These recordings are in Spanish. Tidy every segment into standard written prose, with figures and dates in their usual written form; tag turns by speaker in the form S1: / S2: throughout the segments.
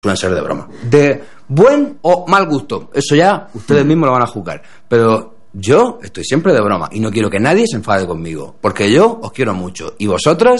S1: suelen ser de broma. De buen o mal gusto, eso ya ustedes mismos lo van a juzgar. Pero yo estoy siempre de broma y no quiero que nadie se enfade conmigo, porque yo os quiero mucho. ¿Y vosotros?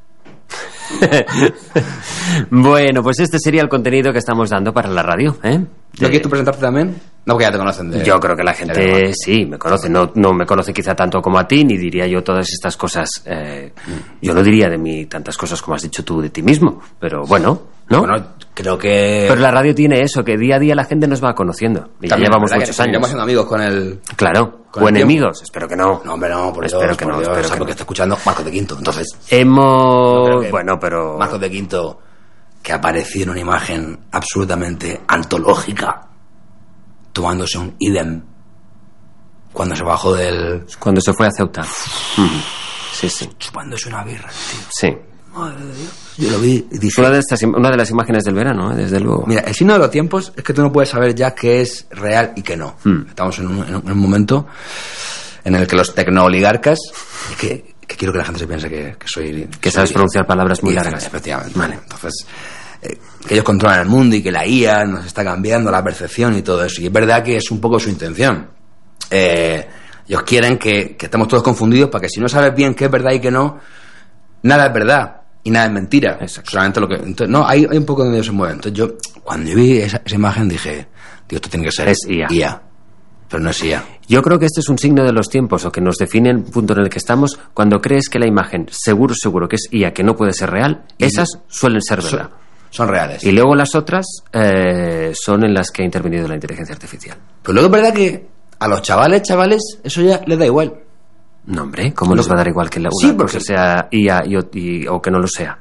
S2: Bueno, pues este sería el contenido que estamos dando para la radio, ¿eh?
S1: ¿No quieres tú presentarte también? No, porque ya te conocen de...
S2: Yo creo que la gente sí me conoce. No me conoce quizá tanto como a ti, ni diría yo todas estas cosas. Yo no diría de mí tantas cosas como has dicho tú de ti mismo, pero bueno, ¿no?
S1: Bueno, creo que...
S2: Pero la radio tiene eso, que día a día la gente nos va conociendo. Y ya llevamos muchos años.
S1: Estamos siendo amigos con el...
S2: Claro, o enemigos, espero que no.
S1: No, hombre, no, por eso.
S2: Espero que no, espero que
S1: porque está escuchando Marcos de Quinto, entonces...
S2: Bueno, pero...
S1: Marcos de Quinto, que apareció en una imagen absolutamente antológica, tomándose un idem cuando se bajó del...
S2: Cuando se fue a Ceuta. Sí, sí.
S1: Chupándose una birra, tío.
S2: Sí.
S1: Madre de Dios. Yo lo vi y dije...
S2: Una de las imágenes del verano, desde luego.
S1: Mira, el signo de los tiempos es que tú no puedes saber ya qué es real y qué no. Estamos en un momento en el que los tecnooligarcas... que quiero que la gente se piense que soy...
S2: Que sabes pronunciar palabras muy largas.
S1: Efectivamente. Vale. Entonces... que ellos controlan el mundo y que la IA nos está cambiando la percepción y todo eso. Y es verdad que es un poco su intención. Ellos quieren que estemos todos confundidos para que si no sabes bien qué es verdad y qué no, nada es verdad y nada es mentira.
S2: Exacto.
S1: Solamente lo que... Entonces, no, hay un poco donde ellos se mueven. Entonces yo, cuando yo vi esa imagen, dije, Dios, esto tiene que ser IA. Pero no es IA.
S2: Yo creo que este es un signo de los tiempos, o que nos define el punto en el que estamos, cuando crees que la imagen, seguro que es IA, que no puede ser real, esas suelen ser verdad.
S1: Son reales.
S2: Y luego las otras son en las que ha intervenido la inteligencia artificial.
S1: Pero luego es verdad que a los chavales, eso ya les da igual.
S2: No, hombre, ¿cómo les va a dar igual que una cosa sea IA o que no lo sea?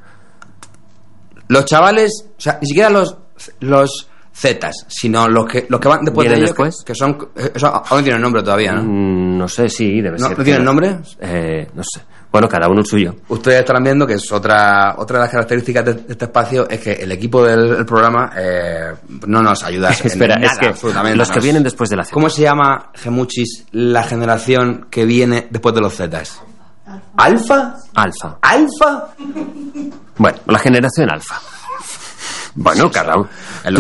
S1: Los chavales, o sea, ni siquiera los Zetas, sino los que van después de ellos,
S2: después?
S1: que son... Eso aún no tiene nombre todavía, ¿no?
S2: No sé, sí, debe ser.
S1: ¿No tienen nombre?
S2: No sé. Bueno, cada uno el suyo.
S1: Ustedes estarán viendo que es otra de las características de este espacio, es que el equipo del programa no nos ayuda
S2: Espera,
S1: en nada,
S2: es que
S1: absolutamente.
S2: los que vienen después de la Z.
S1: ¿Cómo se llama, Gemuchis, la generación que viene después de los Zetas? ¿Alfa?
S2: Alfa. Bueno, la generación alfa. Bueno, cada uno.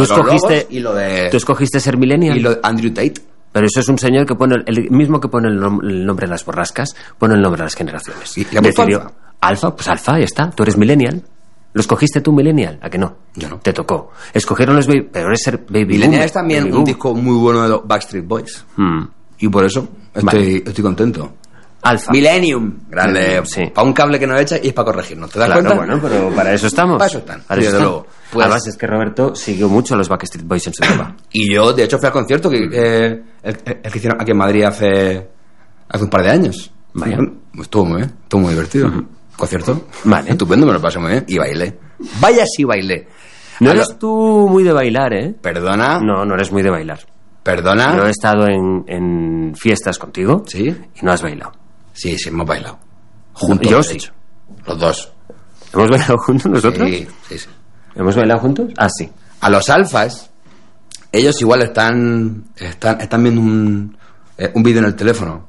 S2: Tú escogiste ser millennial.
S1: Y lo de Andrew Tate.
S2: Pero eso es un señor que pone el mismo que pone el nombre en las borrascas, pone el nombre a las generaciones.
S1: ¿Y decidió
S2: alfa? Pues alfa, ya está. Tú eres millennial. ¿Lo escogiste tú, millennial? ¿A que no?
S1: Yo no.
S2: Te tocó. Escogieron los baby... Pero eres ser baby
S1: Millennial
S2: boomer,
S1: es también
S2: baby
S1: un disco muy bueno de los Backstreet Boys. Y por eso estoy contento.
S2: Alfa.
S1: Millennium. Grande.
S2: Sí.
S1: Para un cable que no echa y es para corregirnos. ¿Te das cuenta?
S2: Bueno, pero para eso estamos.
S1: Para eso están.
S2: Desde
S1: luego. Pues,
S2: además es que Roberto siguió mucho a los Backstreet Boys en su época.
S1: Y yo, de hecho, fui al concierto el que hicieron aquí en Madrid hace un par de años.
S2: Vaya.
S1: Estuvo muy bien, estuvo muy divertido. Concierto.
S2: Vale.
S1: Estupendo, me lo pasé muy bien. Y bailé. Vaya si bailé.
S2: No eres tú muy de bailar, ¿eh?
S1: Perdona.
S2: No eres muy de bailar.
S1: Perdona.
S2: Yo he estado en fiestas contigo.
S1: ¿Sí?
S2: Y no has bailado.
S1: Sí, hemos bailado. Juntos.
S2: Yo sí.
S1: Los dos.
S2: ¿Hemos bailado juntos nosotros?
S1: Sí.
S2: ¿Hemos bailado juntos? Ah, sí.
S1: A los alfas, ellos igual están viendo un vídeo en el teléfono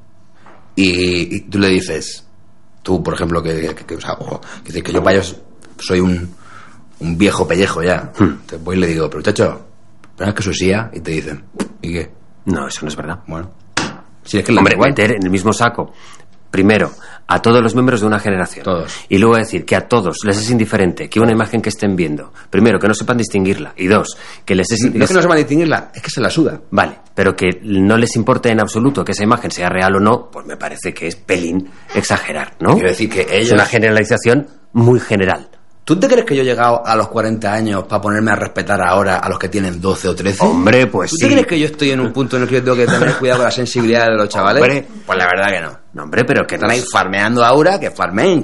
S1: y tú le dices, tú, por ejemplo, que yo para ellos soy un viejo pellejo ya. Entonces voy y le digo, pero muchacho, ¿pero es que soy IA? Y te dicen, ¿y qué?
S2: No, eso no es verdad.
S1: Bueno, si es que
S2: hombre, meter en el mismo saco, primero, a todos los miembros de una generación.
S1: Todos.
S2: Y luego decir que a todos les es indiferente que una imagen que estén viendo, primero, que no sepan distinguirla, y dos, que les es...
S1: No es que no sepan distinguirla, es que se la suda.
S2: Vale, pero que no les importe en absoluto que esa imagen sea real o no, pues me parece que es pelín exagerar, ¿no?
S1: Quiero decir que ellos...
S2: Es una generalización muy general.
S1: ¿Tú te crees que yo he llegado a los 40 años para ponerme a respetar ahora a los que tienen 12 o 13?
S2: Hombre, pues sí.
S1: ¿Tú te crees que yo estoy en un punto en el que yo tengo que tener cuidado con la sensibilidad de los chavales?
S2: Hombre,
S1: pues la verdad que no.
S2: No, hombre, pero que
S1: están ahí farmeando ahora, que farmeen.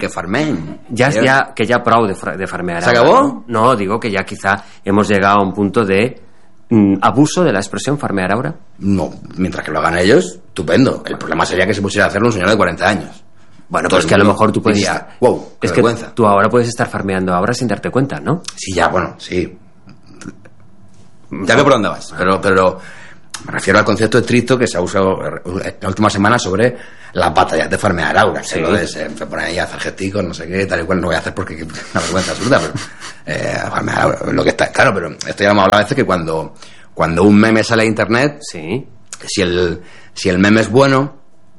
S2: Ya prou de farmear.
S1: ¿Se acabó?
S2: No, digo que ya quizá hemos llegado a un punto de abuso de la expresión farmear ahora.
S1: No, mientras que lo hagan ellos, estupendo. El problema sería que se pusiera a hacerlo un señor de 40 años.
S2: Bueno, pues que a lo mejor tú puedes...
S1: Diría, wow, qué
S2: es
S1: vergüenza.
S2: Que tú ahora puedes estar farmeando ahora sin darte cuenta, ¿no?
S1: Sí, ya, bueno, sí. Ya veo por dónde vas. Pero Me refiero al concepto estricto que se ha usado en la última semana sobre las batallas de farmear auras.
S2: Sí.
S1: Se ponen ahí a hacer gesticos, no sé qué, tal y cual. No voy a hacer porque es una vergüenza absoluta, pero farmear auras, lo que está claro. Pero esto ya hemos hablado a veces que cuando un meme sale a internet,
S2: Sí.
S1: si el meme es bueno,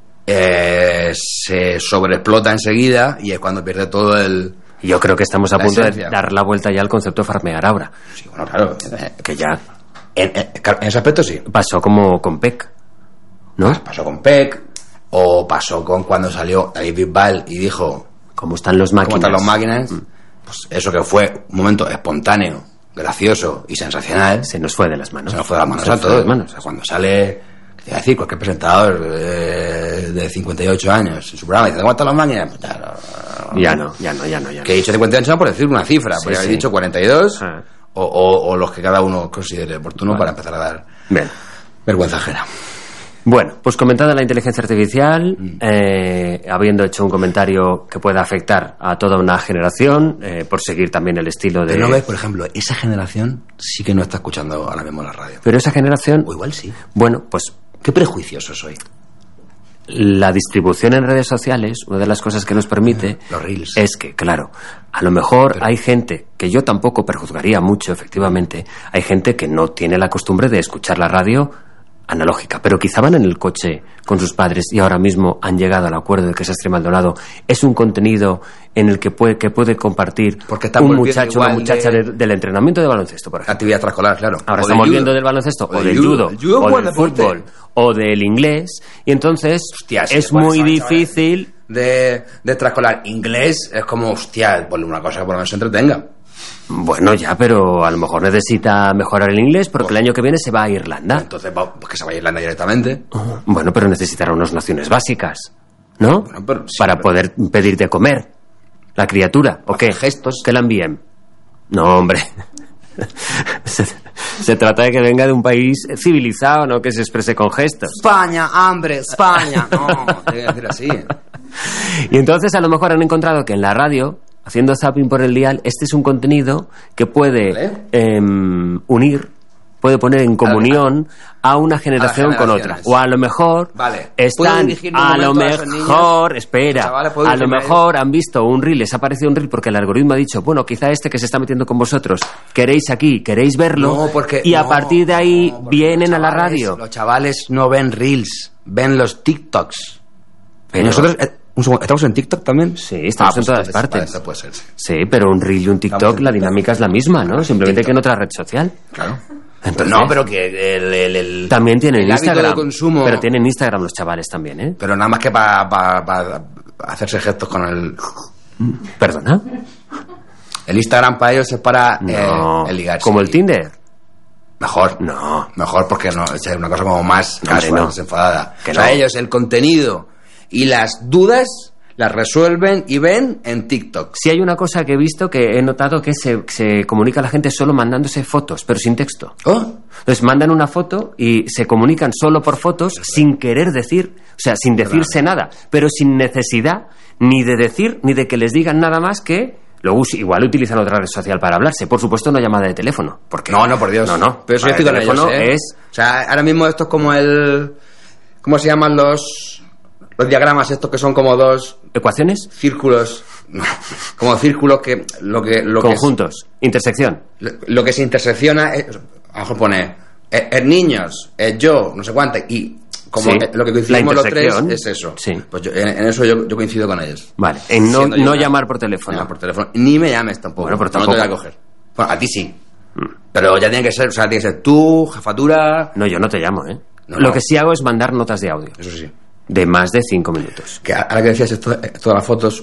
S1: se sobreexplota enseguida y es cuando pierde todo el...
S2: Yo creo que estamos a
S1: La
S2: punto
S1: esencia.
S2: de dar la vuelta ya al concepto de farmear ahora.
S1: Sí, bueno, claro.
S2: Que ya
S1: En ese aspecto sí.
S2: pasó como con Peck, ¿no?
S1: Pasó con Peck, o pasó con cuando salió David Bisbal y dijo
S2: Como están los
S1: cómo
S2: máquinas.
S1: están los máquinas. Pues eso que fue un momento espontáneo, gracioso y sensacional,
S2: Se nos fue de las manos.
S1: se nos fue de las manos
S2: Se
S1: a
S2: nos fue de
S1: todos.
S2: las manos.
S1: O sea, cuando sale, ¿qué te iba a decir? Cualquier presentador de 58 años en su programa y dice, ¿cómo están las máquinas? Pues
S2: Ya no.
S1: que he dicho 58 años por decir una cifra,
S2: Sí,
S1: podría haber
S2: sí.
S1: dicho 42
S2: Ah.
S1: o los que cada uno considere oportuno para empezar a dar
S2: Bien.
S1: vergüenza ajena.
S2: Bueno, pues comentada la inteligencia artificial, habiendo hecho un comentario que pueda afectar a toda una generación, por seguir también el estilo de...
S1: Pero no ves, por ejemplo, esa generación sí que no está escuchando ahora mismo la radio.
S2: Pero esa generación,
S1: O igual sí.
S2: bueno, pues
S1: Qué prejuicioso soy.
S2: la distribución en redes sociales, una de las cosas que nos permite
S1: Los reels.
S2: es que, claro, a lo mejor hay gente que yo tampoco prejuzgaría mucho, efectivamente, hay gente que no tiene la costumbre de escuchar la radio analógica, pero quizá van en el coche con sus padres y ahora mismo han llegado al acuerdo de que Sastre Maldonado es un contenido en el que puede compartir
S1: Porque están
S2: un
S1: volviendo
S2: muchacho o una
S1: igual
S2: muchacha
S1: de-
S2: del entrenamiento de baloncesto, por ejemplo.
S1: Actividad extraescolar, claro.
S2: Ahora
S1: O
S2: estamos
S1: del
S2: viendo
S1: judo.
S2: del baloncesto, o
S1: del
S2: del judo,
S1: El judo es
S2: o
S1: buen
S2: del
S1: deporte.
S2: fútbol, o del inglés, y entonces
S1: Hostia, si
S2: es
S1: le pones
S2: muy
S1: a los chavales
S2: difícil.
S1: de extraescolar inglés, es como, hostia, ponle una cosa que por lo menos se entretenga.
S2: Bueno, ya, pero a lo mejor necesita mejorar el inglés porque el año que viene se va a Irlanda.
S1: Entonces, pues que se vaya a Irlanda directamente.
S2: Bueno, pero necesitará unas nociones básicas, ¿no?
S1: Bueno, pero sí,
S2: Para
S1: pero-
S2: poder pedir de comer la criatura. ¿O qué?
S1: gestos.
S2: Que la envíen. No, hombre. Se trata de que venga de un país civilizado, no que se exprese con gestos.
S1: España, hambre, España. No, tiene que decir así.
S2: Y entonces a lo mejor han encontrado que en la radio, haciendo zapping por el dial, este es un contenido que puede unir, puede poner en comunión a una generación con otra.
S1: generaciones.
S2: O a lo mejor
S1: Vale. ¿Puedo
S2: están,
S1: dirigirme un
S2: a lo
S1: momento a esos
S2: mejor,
S1: niños?
S2: espera,
S1: Chavales, ¿puedo
S2: a lo
S1: dirigirme a
S2: mejor han visto un reel, les ha parecido un reel porque el algoritmo ha dicho, bueno, quizá este que se está metiendo con vosotros, queréis aquí, queréis verlo,
S1: No, porque,
S2: y a
S1: no,
S2: partir de ahí
S1: no, porque
S2: vienen
S1: los
S2: a la
S1: chavales-
S2: radio.
S1: Los chavales no ven reels, ven los TikToks.
S2: Pero-
S1: Nosotros, un segundo, ¿estamos en TikTok también?
S2: Sí, estamos en todas
S1: entonces,
S2: partes.
S1: vale, esto puede ser, sí.
S2: Sí, pero un reel y un
S1: Estamos
S2: TikTok,
S1: en
S2: la
S1: TikTok.
S2: dinámica es la misma, ¿no? Simplemente que en otra red social.
S1: Claro.
S2: Entonces-
S1: No, pero que el
S2: También tienen
S1: el hábito
S2: Instagram.
S1: de consumo,
S2: Pero tienen Instagram los chavales también, ¿eh?
S1: pero nada más que para hacerse gestos con el...
S2: ¿Perdona?
S1: El Instagram para ellos es para
S2: No.
S1: el ligarse.
S2: ¿Como el Tinder?
S1: Mejor.
S2: No.
S1: Mejor porque no, es una cosa como más
S2: No, hombre,
S1: casual,
S2: no.
S1: desenfadada.
S2: Que
S1: O sea,
S2: no.
S1: ellos el contenido y las dudas las resuelven y ven en TikTok.
S2: Si hay una cosa que he visto que he notado que se comunica a la gente solo mandándose fotos, pero sin texto.
S1: Oh,
S2: Entonces mandan una foto y se comunican solo por fotos sin querer decir, o sea, sin decirse nada, pero sin necesidad ni de decir ni de que les digan nada más que igual utilizan otra red social para hablarse. Por supuesto, no llamada de teléfono. Porque
S1: no, por Dios.
S2: No.
S1: Pero eso yo
S2: Para
S1: estoy con
S2: el
S1: ellos,
S2: teléfono
S1: ¿eh?
S2: es
S1: O sea, ahora mismo esto es como el... ¿Cómo se llaman los diagramas estos que son como dos
S2: ecuaciones,
S1: círculos? No, como círculos que... Lo que
S2: conjuntos, intersección.
S1: lo que se intersecciona es, a lo mejor pone es niños, es yo, no sé cuánto, y como
S2: Sí,
S1: lo que
S2: la
S1: coincidimos los tres
S2: intersección.
S1: es eso.
S2: Sí.
S1: Pues en eso yo coincido con ellos.
S2: Vale, en no,
S1: Siendo yo
S2: no
S1: una-
S2: llamar por teléfono.
S1: No, por teléfono. Ni me llames tampoco.
S2: Bueno, pero
S1: No te voy a
S2: tampoco.
S1: coger. Bueno, a ti sí. Pero ya tiene que ser, o sea, tiene que ser tú, jefatura.
S2: No, yo no te llamo, ¿eh?
S1: No,
S2: Lo
S1: no.
S2: que sí hago es mandar notas de audio
S1: Eso sí.
S2: de más de 5 minutos.
S1: Que ahora que decías esto de las fotos,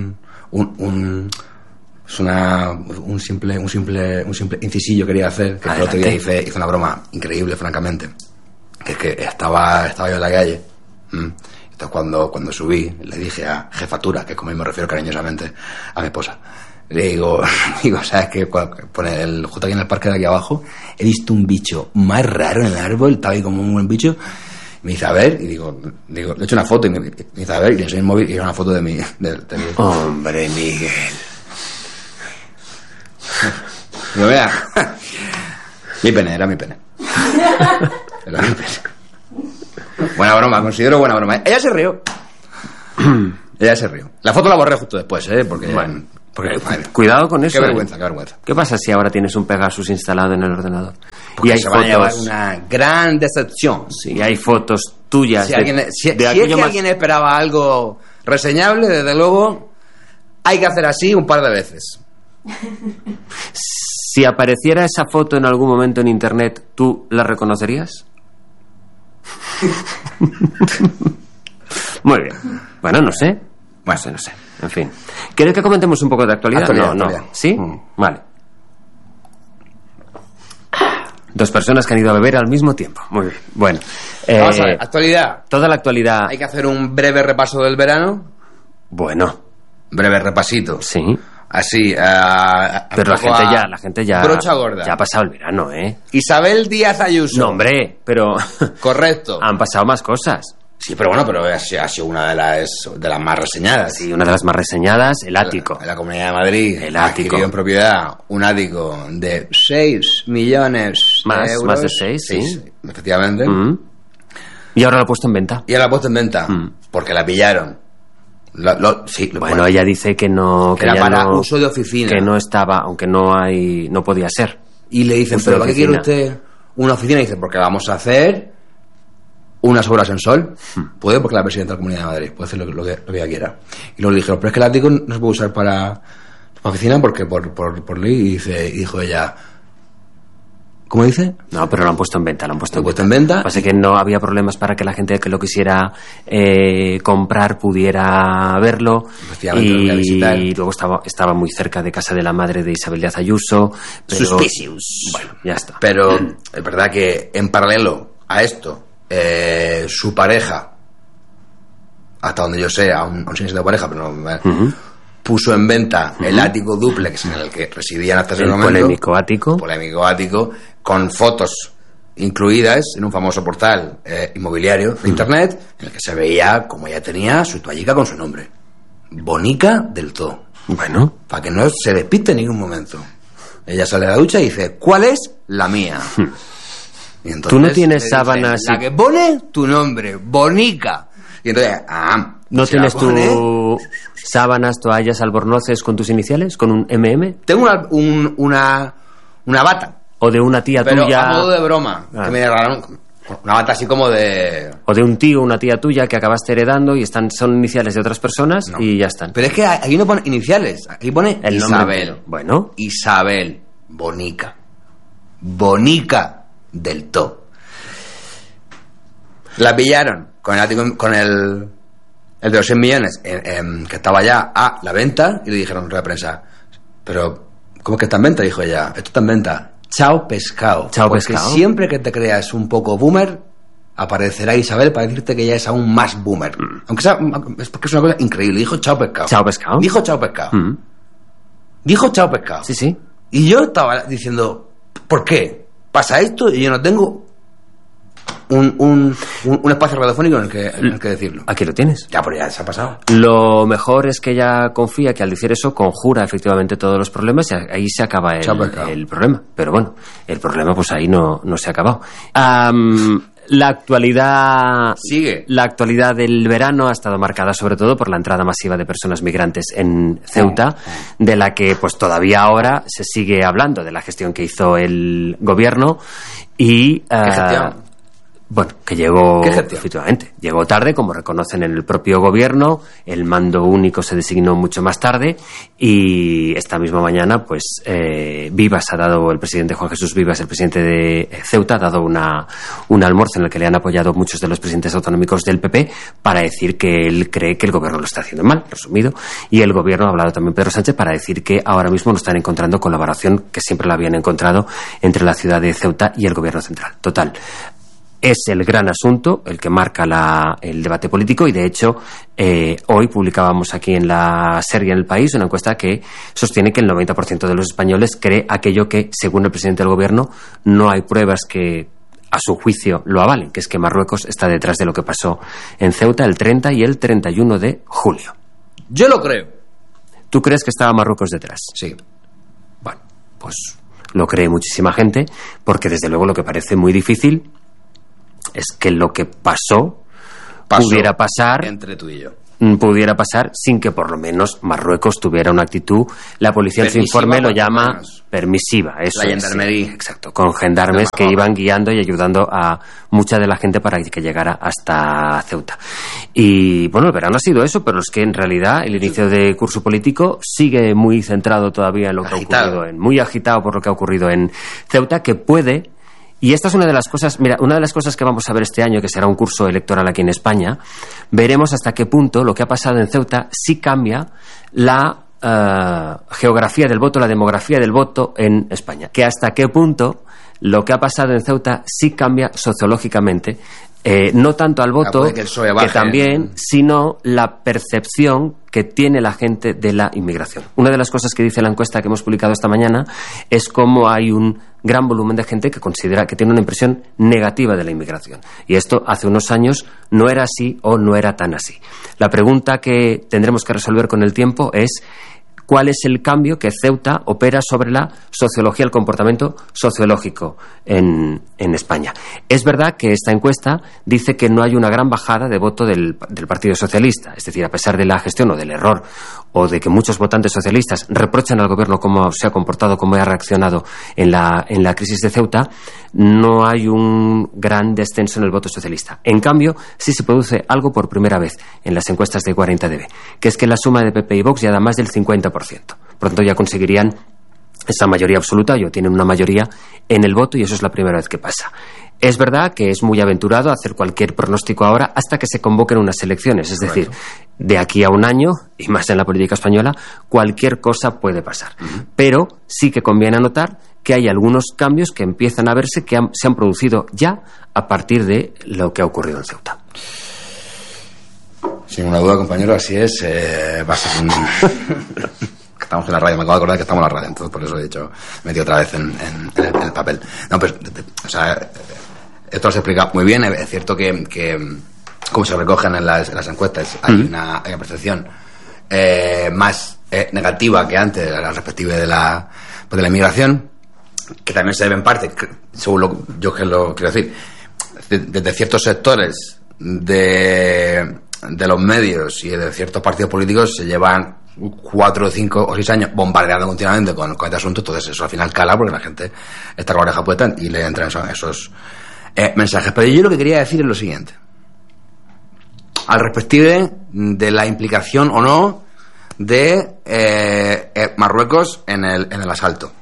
S1: es un simple incisillo quería hacer, que el otro día
S2: Adelante.
S1: hice una broma increíble, francamente. Que es que estaba yo en la calle. Entonces cuando subí, le dije a jefatura, que es como me refiero cariñosamente a mi esposa. Le digo, ¿sabes qué? Pone justo aquí en el parque de aquí abajo, he visto un bicho más raro en el árbol, estaba ahí como un buen bicho. Me dice, a ver, y digo, le he hecho una foto y me dice, a ver, y le enseñé el móvil y era una foto de mi...
S2: Hombre, Miguel.
S1: Digo, mira, mi pene, era mi pene. Buena broma, considero buena broma. Ella se rió. Ella se rió. La foto la borré justo después, porque...
S2: Bueno.
S1: Porque, madre,
S2: cuidado con eso.
S1: Qué vergüenza, qué vergüenza.
S2: ¿Qué pasa si ahora tienes un Pegasus instalado en el ordenador?
S1: Porque
S2: y hay
S1: se van a llevar
S2: fotos,
S1: una gran decepción.
S2: sí, y hay fotos tuyas.
S1: Si es que
S2: aquello
S1: alguien esperaba algo reseñable, desde luego, hay que hacer así un par de veces.
S2: Si apareciera esa foto en algún momento en internet, ¿tú la reconocerías? Muy bien. Bueno, no sé.
S1: Bueno,
S2: No sé. En fin. ¿Quieres que comentemos un poco de actualidad? No. ¿Sí? Vale. Dos personas que han ido a beber al mismo tiempo. Muy bien. Bueno.
S1: Vamos a ver, actualidad.
S2: Toda la actualidad.
S1: Hay que hacer un breve repaso del verano.
S2: Bueno.
S1: Breve repasito.
S2: Sí.
S1: Así.
S2: Pero la gente ya.
S1: Brocha gorda.
S2: Ya ha pasado el verano, ¿eh?
S1: Isabel Díaz Ayuso.
S2: No, hombre, pero.
S1: Correcto.
S2: Han pasado más cosas.
S1: Sí, pero bueno, pero ha sido una de las más reseñadas.
S2: Sí, una de las más reseñadas, el ático.
S1: En la Comunidad de Madrid.
S2: El ático.
S1: Adquirió en propiedad un ático de 6 millones de euros.
S2: Más de 6, sí.
S1: Efectivamente.
S2: Y ahora lo ha puesto en venta.
S1: Y ahora la ha puesto en venta. Porque la pillaron.
S2: Bueno, ella dice que no...
S1: Que era para uso de oficina.
S2: Que no estaba, aunque no podía ser.
S1: Y le dicen, ¿pero para qué quiere usted una oficina? Y dice, porque vamos a hacer unas obras en sol. Puede, porque la presidenta de la Comunidad de Madrid puede hacer lo que ella quiera. Y luego le dijeron, pero es que el ático no se puede usar para oficina porque por ley. Y dijo ella, ¿cómo dice?
S2: No, pero lo han puesto en venta.
S1: Lo han puesto en venta.
S2: Pasa que no había problemas para que la gente que lo quisiera comprar pudiera verlo. Y luego estaba muy cerca de casa de la madre de Isabel Díaz Ayuso.
S1: Suspicious.
S2: Bueno, ya está.
S1: Pero es verdad que en paralelo a esto, su pareja, hasta donde yo sé, aún sin ser de pareja, pero no, puso en venta el ático dúplex en el que residían hasta ese momento.
S2: Polémico ático,
S1: con fotos incluidas en un famoso portal inmobiliario de internet, en el que se veía como ella tenía su toallica con su nombre. Bonica del todo.
S2: Bueno.
S1: Para que no se despiste en ningún momento. Ella sale a la ducha y dice, ¿cuál es la mía? Y entonces,
S2: tú no tienes sábanas...
S1: La que pone tu nombre, Bonica. Y entonces,
S2: ¿no tienes tú sábanas, toallas, albornoces con tus iniciales? ¿Con un MM?
S1: Tengo una bata.
S2: ¿O de una tía
S1: pero
S2: tuya?
S1: A modo de broma. Que me regalaron una bata así como de...
S2: O de un tío o una tía tuya que acabaste heredando y son iniciales de otras personas y ya están.
S1: Pero es que aquí no pone iniciales. Aquí pone
S2: el
S1: Isabel.
S2: Nombre. Bueno.
S1: Isabel. Bonica. Bonica del todo. La pillaron con el ático, con el de los 100 millones que estaba ya a la venta, y le dijeron a la prensa, pero ¿cómo es que está en venta? Dijo ella, esto está en venta. Chao pescado. Porque siempre que te creas un poco boomer, aparecerá Isabel para decirte que ya es aún más boomer. Aunque sea, es porque es una cosa increíble. Dijo chao pescado.
S2: Chao pescado.
S1: Dijo chao pescado. Dijo chao pescado.
S2: Sí, sí.
S1: Y yo estaba diciendo, ¿por qué pasa esto? Y yo no tengo un espacio radiofónico en el que decirlo.
S2: Aquí lo tienes.
S1: Ya, pero ya se ha pasado.
S2: Lo mejor es que ella confía que al decir eso conjura efectivamente todos los problemas y ahí se acaba el problema. Pero bueno, el problema pues ahí no se ha acabado. La actualidad
S1: sigue.
S2: La actualidad del verano ha estado marcada sobre todo por la entrada masiva de personas migrantes en Ceuta, de la que pues todavía ahora se sigue hablando, de la gestión que hizo el gobierno y
S1: ¿qué gestión?
S2: Bueno, que llegó, efectivamente, llegó tarde, como reconocen en el propio gobierno. El mando único se designó mucho más tarde y esta misma mañana, pues, Vivas ha dado, el presidente Juan Jesús Vivas, el presidente de Ceuta, ha dado un almuerzo en el que le han apoyado muchos de los presidentes autonómicos del PP para decir que él cree que el gobierno lo está haciendo mal, resumido. Y el gobierno, ha hablado también Pedro Sánchez, para decir que ahora mismo no están encontrando colaboración, que siempre la habían encontrado entre la ciudad de Ceuta y el gobierno central. Total. Es el gran asunto, el que marca el debate político y, de hecho, hoy publicábamos aquí en la serie en El País una encuesta que sostiene que el 90% de los españoles cree aquello que, según el presidente del gobierno, no hay pruebas que, a su juicio, lo avalen, que es que Marruecos está detrás de lo que pasó en Ceuta el 30 y el 31 de julio.
S1: Yo lo creo.
S2: ¿Tú crees que estaba Marruecos detrás?
S1: Sí.
S2: Bueno, pues lo cree muchísima gente, porque desde luego lo que parece muy difícil es que lo que pasó pudiera pasar
S1: entre tú y yo.
S2: Pudiera pasar sin que por lo menos Marruecos tuviera una actitud, la policía en su informe lo llama permisiva. Eso
S1: la gendarmería.
S2: Exacto, con gendarmes que iban guiando y ayudando a mucha de la gente para que llegara hasta Ceuta. Y bueno, el verano ha sido eso, pero es que en realidad el inicio de curso político sigue muy centrado todavía en lo que ha ocurrido, muy agitado por lo que ha ocurrido en Ceuta, que puede... Y esta es una de las cosas, mira, una de las cosas que vamos a ver este año, que será un curso electoral aquí en España, veremos hasta qué punto lo que ha pasado en Ceuta sí cambia la geografía del voto, la demografía del voto en España. Que hasta qué punto lo que ha pasado en Ceuta sí cambia sociológicamente, no tanto al voto, que también, sino la percepción que tiene la gente de la inmigración. Una de las cosas que dice la encuesta que hemos publicado esta mañana es cómo hay un gran volumen de gente que considera que tiene una impresión negativa de la inmigración. Y esto hace unos años no era así o no era tan así. La pregunta que tendremos que resolver con el tiempo es cuál es el cambio que Ceuta opera sobre la sociología, el comportamiento sociológico en España. Es verdad que esta encuesta dice que no hay una gran bajada de voto del Partido Socialista, es decir, a pesar de la gestión o del error o de que muchos votantes socialistas reprochan al gobierno cómo se ha comportado, cómo ha reaccionado en la crisis de Ceuta, no hay un gran descenso en el voto socialista. En cambio, sí se produce algo por primera vez en las encuestas de 40DB, que es que la suma de PP y Vox ya da más del 50%. Por lo tanto, ya conseguirían esa mayoría absoluta, ya tienen una mayoría en el voto y eso es la primera vez que pasa. Es verdad que es muy aventurado hacer cualquier pronóstico ahora hasta que se convoquen unas elecciones. Es decir, de aquí a un año, y más en la política española, cualquier cosa puede pasar. Pero sí que conviene anotar que hay algunos cambios que empiezan a verse que se han producido ya a partir de lo que ha ocurrido en Ceuta.
S1: Sin ninguna duda, compañero, así es. Va a ser estamos en la radio, me acabo de acordar que estamos en la radio, entonces por eso he dicho, metí otra vez en el papel. No, pues, o sea, esto lo se explica muy bien. Es cierto que como se recogen en las encuestas, hay una percepción más negativa que antes al respecto de la inmigración, que también se debe en parte, según yo que lo quiero decir, desde ciertos sectores de los medios y de ciertos partidos políticos se llevan 4, 5 o 6 años bombardeando continuamente con este asunto. Entonces eso al final cala porque la gente está con la oreja puesta y le entran esos mensajes. Pero yo lo que quería decir es lo siguiente: al respecto de la implicación o no de Marruecos en el asalto.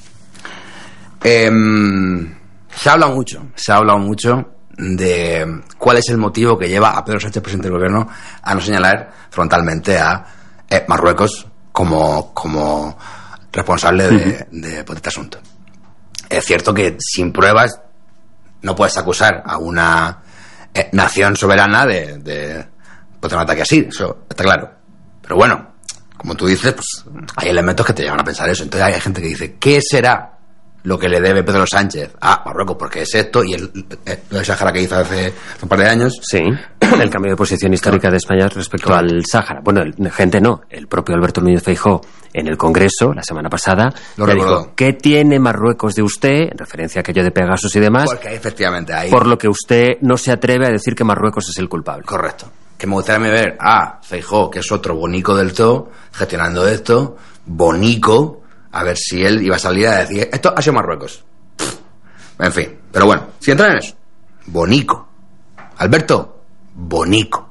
S1: Se ha hablado mucho de cuál es el motivo que lleva a Pedro Sánchez, presidente del gobierno, a no señalar frontalmente a Marruecos como responsable de este asunto. Es cierto que sin pruebas no puedes acusar a una nación soberana de un ataque así, eso está claro. Pero bueno, como tú dices, pues hay elementos que te llevan a pensar eso. Entonces hay gente que dice, ¿qué será lo que le debe Pedro Sánchez a Marruecos? Porque es esto, y lo del Sáhara que hizo hace un par de años.
S2: Sí, el cambio de posición histórica de España respecto al Sáhara. Bueno, el propio Alberto Núñez Feijóo en el Congreso la semana pasada le dijo, ¿qué tiene Marruecos de usted? En referencia a aquello de Pegasus y demás.
S1: Porque efectivamente hay...
S2: Por lo que usted no se atreve a decir que Marruecos es el culpable.
S1: Correcto. Que me gustaría ver a Feijóo, que es otro bonico del todo, gestionando esto, bonico, a ver si él iba a salir a decir, esto ha sido Marruecos. En fin, pero bueno, si entran en eso, bonico. Alberto, bonico.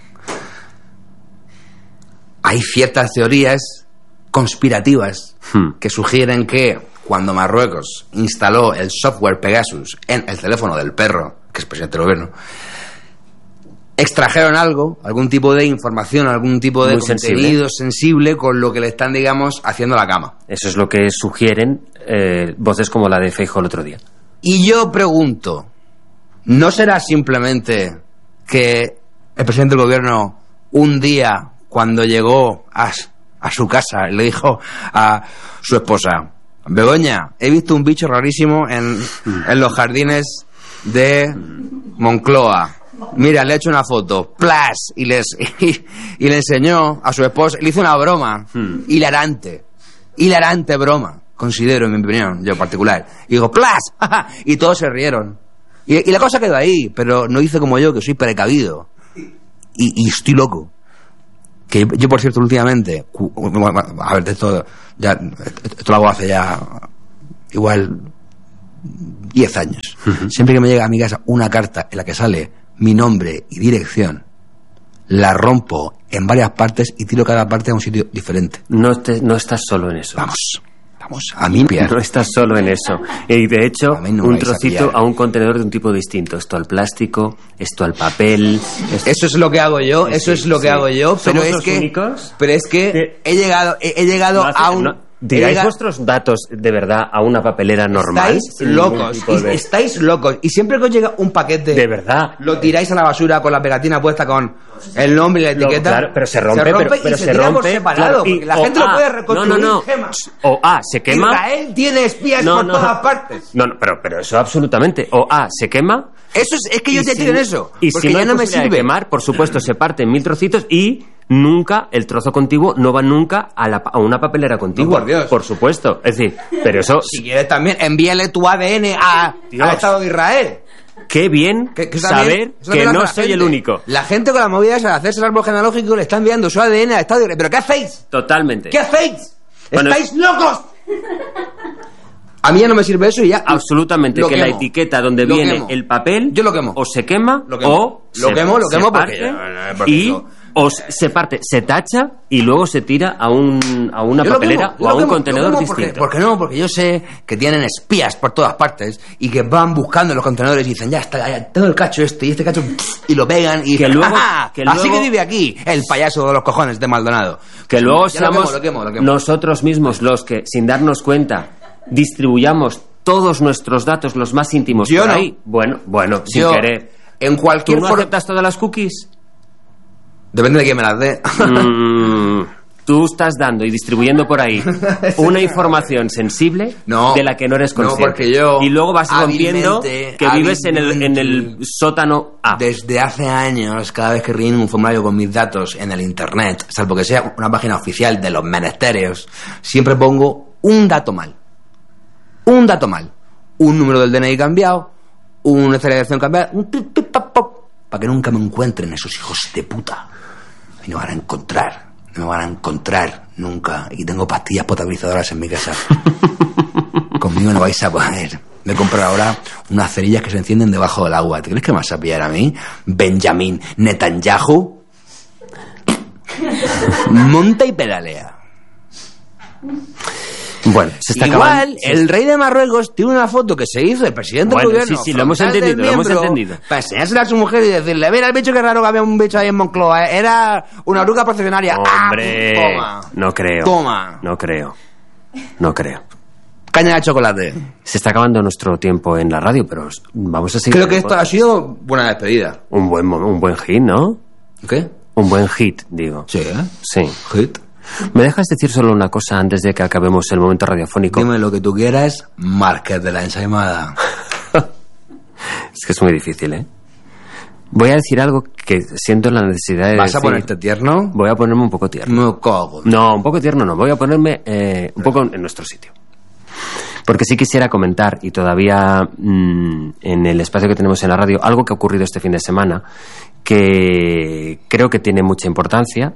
S1: Hay ciertas teorías conspirativas que sugieren que cuando Marruecos instaló el software Pegasus en el teléfono del perro, que es presidente del gobierno, extrajeron algún tipo de información, algún tipo de contenido sensible con lo que le están, digamos, haciendo la cama.
S2: Eso es lo que sugieren voces como la de Feijóo el otro día.
S1: Y yo pregunto, ¿no será simplemente que el presidente del gobierno un día, cuando llegó a su casa, le dijo a su esposa, Begoña, he visto un bicho rarísimo en los jardines de Moncloa? Mira, le he hecho una foto, ¡plas! Y le enseñó a su esposa, le hizo una broma, hilarante broma, considero, en mi opinión, yo particular. Y digo, ¡plas! Y todos se rieron. Y la cosa quedó ahí, pero no hice como yo, que soy precavido. Y estoy loco. Que yo, por cierto, últimamente... A ver, esto lo hago hace ya... Igual... 10 años. Siempre que me llega a mi casa una carta en la que sale mi nombre y dirección, la rompo en varias partes y tiro cada parte a un sitio diferente.
S2: No estás solo en eso.
S1: Vamos, a mí
S2: no estás solo en eso. Y de hecho,
S1: no
S2: un trocito a un contenedor de un tipo distinto. Esto al plástico, esto al papel.
S1: Eso es lo que hago yo, hago yo, pero es que
S2: únicos?
S1: Pero es que he llegado a un...
S2: ¿Tiráis vuestros datos de verdad a una papelera normal?
S1: Estáis locos. Y siempre que os llega un paquete...
S2: De verdad.
S1: Lo tiráis a la basura con la pegatina puesta con el nombre y la etiqueta.
S2: Claro, pero se rompe, pero
S1: se rompe por separado. Claro, porque la gente lo puede reconstruir. Gemas.
S2: O se quema.
S1: Israel tiene espías por todas partes.
S2: No, pero eso absolutamente. O se quema.
S1: Eso es que yo te tiro en eso.
S2: Y si no me sirve quemar, por supuesto, se parte en 1000 trocitos y nunca, el trozo contiguo no va nunca a una papelera contigua.
S1: No, por Dios.
S2: Por supuesto. Es decir, pero eso...
S1: Si quieres también, envíale tu ADN al Estado de Israel.
S2: Qué bien saber que no soy el único.
S1: La gente con las movidas al hacerse el árbol genealógico le está enviando su ADN al Estado de Israel. ¿Pero qué hacéis?
S2: Totalmente.
S1: ¿Qué hacéis? Bueno, ¡estáis locos! A mí ya no me sirve eso y ya...
S2: Absolutamente, que la etiqueta donde viene el papel...
S1: Yo lo quemo.
S2: O se quema, o...
S1: Lo quemo porque...
S2: Y... O se parte, se tacha y luego se tira a una papelera o a un contenedor distinto.
S1: ¿Por qué no? Porque yo sé que tienen espías por todas partes y que van buscando los contenedores y dicen, ya está, ya todo el cacho y este cacho, y lo pegan y...
S2: Que luego,
S1: así que vive aquí el payaso de los cojones de Maldonado.
S2: Que luego seamos
S1: lo quemo.
S2: Nosotros mismos los que, sin darnos cuenta, distribuyamos todos nuestros datos, los más íntimos,
S1: yo
S2: por
S1: no.
S2: ahí. Bueno, sin querer.
S1: En cualquier
S2: ¿Tú no aceptas todas las cookies?
S1: Depende de quién me las dé.
S2: Tú estás dando y distribuyendo por ahí una información sensible de la que no eres consciente.
S1: No, porque yo...
S2: Y luego vas rompiendo que vives en el sótano A.
S1: Desde hace años, cada vez que relleno un formulario con mis datos en el internet, salvo que sea una página oficial de los menesteres, siempre pongo un dato mal. Un dato mal. Un número del DNI cambiado, una celebración cambiada, un pip, pip, pop, pop, para que nunca me encuentren esos hijos de puta. Y no me van a encontrar nunca. Y tengo pastillas potabilizadoras en mi casa. Conmigo no vais a poder. Me he comprado ahora unas cerillas que se encienden debajo del agua. ¿Te crees que me vas a pillar a mí? Benjamin Netanyahu. Monta y pedalea.
S2: Bueno, se está
S1: igual
S2: acabando.
S1: El rey de Marruecos tiene una foto que se hizo el presidente del gobierno.
S2: Sí, lo hemos entendido.
S1: Para enseñársela a su mujer y decirle, mira el bicho, que raro que había un bicho ahí en Moncloa. Era una oruga procesionaria.
S2: Hombre,
S1: toma.
S2: No creo.
S1: Toma.
S2: No creo.
S1: Caña de chocolate.
S2: Se está acabando nuestro tiempo en la radio, pero vamos a seguir.
S1: Creo que esto ha sido buena despedida.
S2: Un buen hit, ¿no?
S1: ¿Qué?
S2: Un buen hit, digo.
S1: Sí, ¿eh?
S2: Sí.
S1: Hit.
S2: ¿Me dejas decir solo una cosa antes de que acabemos el momento radiofónico?
S1: Dime lo que tú quieras, Márquez de la ensaimada.
S2: Es que es muy difícil, ¿eh? Voy a decir algo que siento la necesidad de
S1: ¿Vas a ponerte tierno?
S2: Voy a ponerme un poco tierno.
S1: No cago.
S2: No, un poco tierno no. Voy a ponerme un poco en nuestro sitio. Porque sí quisiera comentar, y todavía en el espacio que tenemos en la radio, algo que ha ocurrido este fin de semana, que creo que tiene mucha importancia,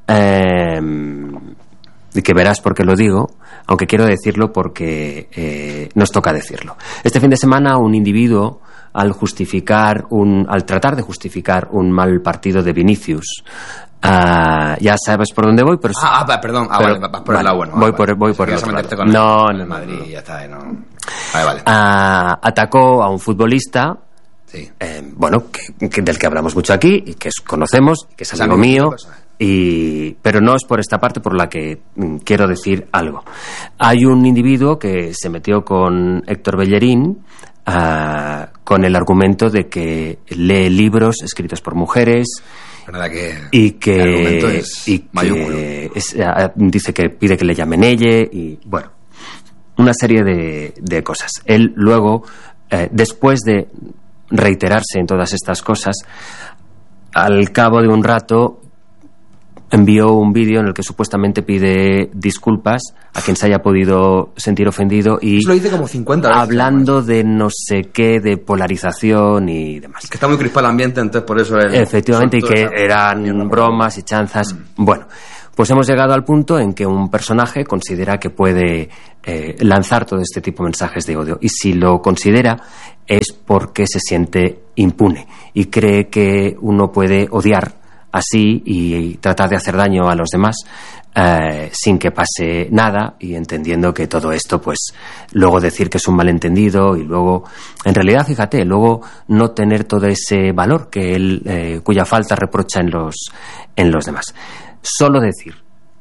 S2: y que verás por qué lo digo, aunque quiero decirlo porque nos toca decirlo. Este fin de semana un individuo, al tratar de justificar un mal partido de Vinicius, ya sabes por dónde voy, pero
S1: perdón, vale, vas por el lado bueno.
S2: Voy por el otro lado. No, en el
S1: Madrid, ya está, no. Vale.
S2: Atacó a un futbolista.
S1: Sí.
S2: Del que hablamos mucho aquí y que conocemos, que es amigo mío, pero no es por esta parte por la que quiero decir algo. Hay un individuo que se metió con Héctor Bellerín con el argumento de que lee libros escritos por mujeres y que
S1: el argumento es mayúsculo.
S2: Dice que pide que le llamen ella y bueno, una serie de cosas. Él luego, después de reiterarse en todas estas cosas, al cabo de un rato envió un vídeo en el que supuestamente pide disculpas a quien se haya podido sentir ofendido y
S1: eso lo dice como 50 veces.
S2: Hablando de no sé qué, de polarización y demás.
S1: Que está muy crispado el ambiente, entonces por eso...
S2: Efectivamente, y que eran bromas y chanzas. Bueno, pues hemos llegado al punto en que un personaje considera que puede lanzar todo este tipo de mensajes de odio. Y si lo considera es porque se siente impune y cree que uno puede odiar así y tratar de hacer daño a los demás sin que pase nada, y entendiendo que todo esto, pues luego decir que es un malentendido y luego, en realidad, fíjate, luego no tener todo ese valor que él, cuya falta reprocha en los demás. Solo decir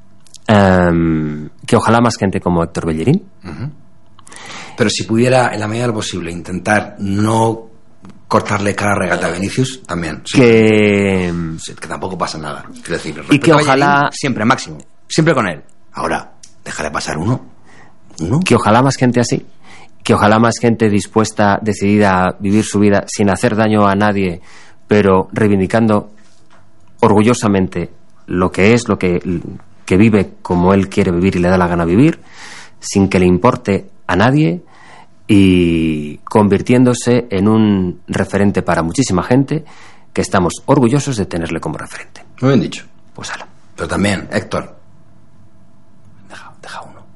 S2: que ojalá más gente como Héctor Bellerín.
S1: Uh-huh. Pero si pudiera, en la medida de lo posible, intentar no cortarle cara a regata a Vinicius, también. Sí. Que tampoco pasa nada. Quiero decir,
S2: y que ojalá...
S1: Siempre, máximo. Siempre con él. Ahora, déjale pasar uno.
S2: Que ojalá más gente así. Que ojalá más gente dispuesta, decidida a vivir su vida sin hacer daño a nadie, pero reivindicando orgullosamente lo que es, lo que vive como él quiere vivir y le da la gana vivir, sin que le importe a nadie, y convirtiéndose en un referente para muchísima gente que estamos orgullosos de tenerle como referente.
S1: Muy bien dicho.
S2: Pues ala.
S1: Pero también, Héctor, deja uno.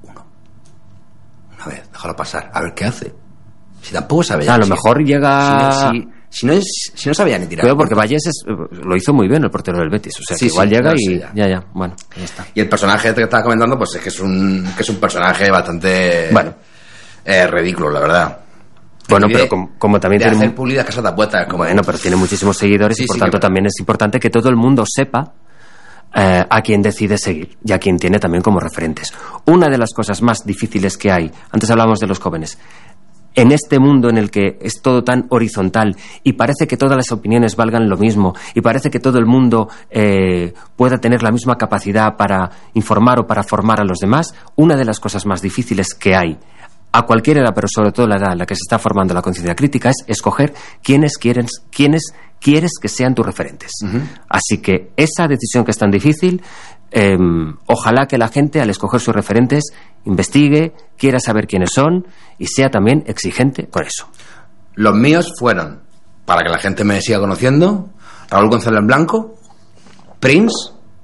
S1: Una vez, déjalo pasar, a ver qué hace. Si tampoco sabe ya.
S2: A lo mejor llega...
S1: Si no sabía ni tirar.
S2: Pero porque Vallés lo hizo muy bien, el portero del Betis. O sea, que igual llega y... Ya. Bueno, ya está.
S1: Y el personaje que estaba comentando, pues es que es un personaje bastante...
S2: Bueno.
S1: Ridículo, la verdad.
S2: Bueno, pero como también
S1: de
S2: tiene...
S1: hacer pulidas casas de apuestas. Como...
S2: Bueno, pero tiene muchísimos seguidores y por tanto también es importante que todo el mundo sepa a quién decide seguir y a quién tiene también como referentes. Una de las cosas más difíciles que hay, antes hablábamos de los jóvenes, en este mundo en el que es todo tan horizontal y parece que todas las opiniones valgan lo mismo y parece que todo el mundo pueda tener la misma capacidad para informar o para formar a los demás, una de las cosas más difíciles que hay a cualquier edad, pero sobre todo la edad en la que se está formando la conciencia crítica, es escoger quiénes quieres que sean tus referentes. Uh-huh. Así que esa decisión que es tan difícil, ojalá que la gente, al escoger sus referentes, investigue, quiera saber quiénes son y sea también exigente con eso.
S1: Los míos fueron, para que la gente me siga conociendo, Raúl González Blanco, Prince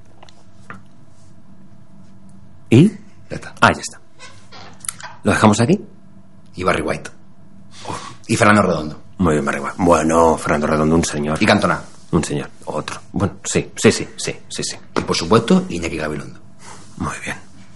S2: y...
S1: Ya está.
S2: Ya está. ¿Lo dejamos aquí?
S1: Y Barry White. Y Fernando Redondo.
S2: Muy bien, Barry White. Bueno, Fernando Redondo, un señor.
S1: Y Cantona.
S2: Un señor. Otro. Bueno, sí.
S1: Y por supuesto, Iñaki Gabilondo.
S2: Muy bien.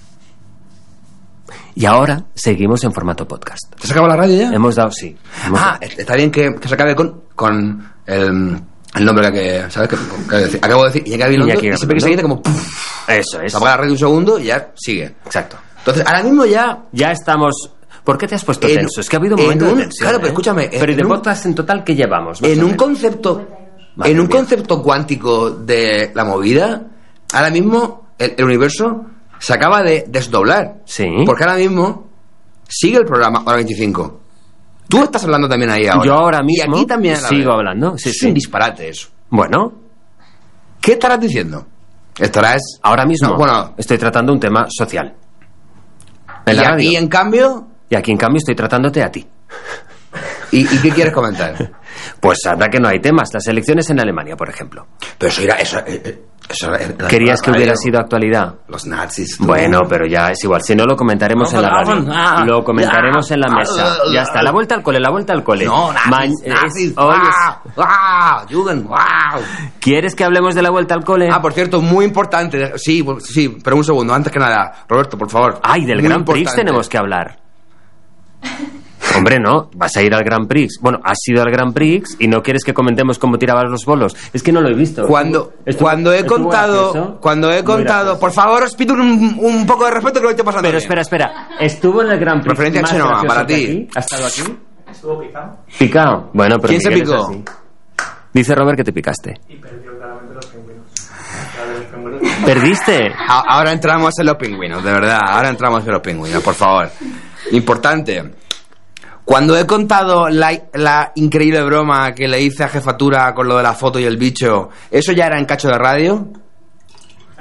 S2: Y ahora seguimos en formato podcast.
S1: ¿Te has acabado la radio ya?
S2: Hemos dado, sí.
S1: Está bien que se acabe con el nombre que ¿sabes? Que acabo de decir, Iñaki Gabilondo. Y siempre que se dice como...
S2: Eso es.
S1: Se apaga la radio un segundo y ya sigue.
S2: Exacto.
S1: Entonces, ahora mismo ya
S2: estamos... ¿Por qué te has puesto tenso? Es que ha habido un momento de tensión.
S1: Claro, pero escúchame...
S2: Pero ¿y de podcast en total qué llevamos?
S1: En un concepto cuántico de la movida, ahora mismo el universo se acaba de desdoblar.
S2: Sí.
S1: Porque ahora mismo sigue el programa Hora 25. Tú estás hablando también ahí ahora.
S2: Yo ahora mismo
S1: y aquí también
S2: sigo hablando. Sí,
S1: es un disparate eso.
S2: Bueno.
S1: ¿Qué estarás diciendo? Estarás...
S2: Ahora mismo
S1: bueno,
S2: estoy tratando un tema social.
S1: Y aquí, en cambio...
S2: Y aquí, en cambio, estoy tratándote a ti.
S1: ¿Y qué quieres comentar?
S2: Pues anda que no hay temas. Las elecciones en Alemania, por ejemplo.
S1: Pero eso era...
S2: ¿Querías que hubiera sido actualidad?
S1: Los nazis.
S2: Bueno, pero ya es igual. Si no, lo comentaremos en la radio. Lo comentaremos en la mesa. Ya está. La vuelta al cole.
S1: No, nazis. Jugend.
S2: ¿Quieres que hablemos de la vuelta al cole?
S1: Por cierto, muy importante. Sí, pero un segundo. Antes que nada, Roberto, por favor.
S2: Del Grand Prix tenemos que hablar. Hombre, no, vas a ir al Grand Prix. Bueno, has ido al Grand Prix y no quieres que comentemos cómo tirabas los bolos. Es que no lo he visto.
S1: Cuando he contado, por favor, os pido un poco de respeto que lo estoy pasando.
S2: Pero
S1: bien.
S2: Espera. Estuvo en el Grand Prix.
S1: Referencia a Chenoa, para ti.
S2: ¿Ha estado aquí?
S3: Estuvo picado.
S2: ¿Picado? Bueno, pero
S1: ¿quién se picó?
S2: Dice Robert que te picaste.
S3: Y perdió claramente los pingüinos.
S2: ¿Perdiste?
S1: Ahora entramos en los pingüinos, de verdad. Ahora entramos en los pingüinos, por favor. Importante. Cuando he contado la increíble broma que le hice a Jefatura con lo de la foto y el bicho, ¿eso ya era en cacho de radio?